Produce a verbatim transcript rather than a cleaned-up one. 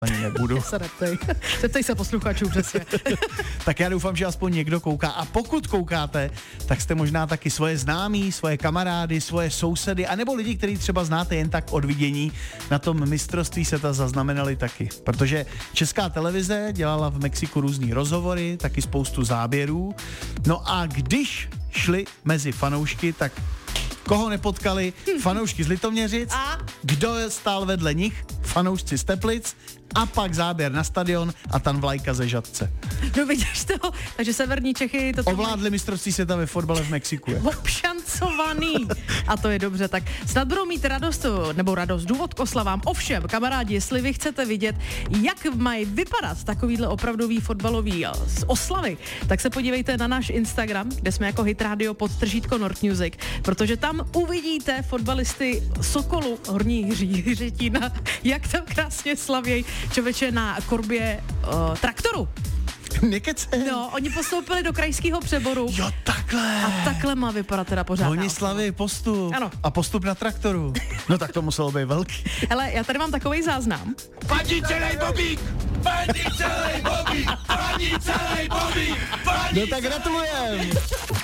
ani nebudu. Se neptej. Zeptej se posluchačů přesně. Tak já doufám, že aspoň někdo kouká. A pokud koukáte, tak jste možná taky svoje známí, svoje kamarády, svoje sousedy, anebo lidi, který třeba znáte jen tak od vidění, na tom mistrovství světa zaznamenali taky. Protože Česká televize dělala v Mexiku různý rozhovory, taky spoustu záběrů. No a když šli mezi fanoušky, tak koho nepotkali? Fanoušky z Litoměřic. A? Kdo stál vedle nich? Fanoušci z Teplic. A pak záběr na stadion a tam vlajka ze Žatce. No vidíš to? Takže severní Čechy to Ovládli mistrovství světa ve fotbale v Mexiku. obšancovaný. A to je dobře, tak snad budou mít radost, nebo radost, důvod k oslavám. Ovšem, kamarádi, jestli vy chcete vidět, jak mají vypadat takovýhle opravdový fotbalový oslavy, tak se podívejte na náš Instagram, kde jsme jako Hit Radio podtržítko North Music, protože tam uvidíte fotbalisty Sokolu Horní Jiřetína, jak tam krásně slavějí člověče na korbě uh, traktoru. Nekece. No, oni postoupili do krajského přeboru. Jo, takhle. A takhle má vypadat teda pořád. Oni slaví postup. Ano. A postup na traktoru. No tak to muselo být velký. Hele, já tady mám takovej záznam. Fandí celý Bobík! Fandí celý Bobík! Fandí celý Bobík! No tak gratulujem.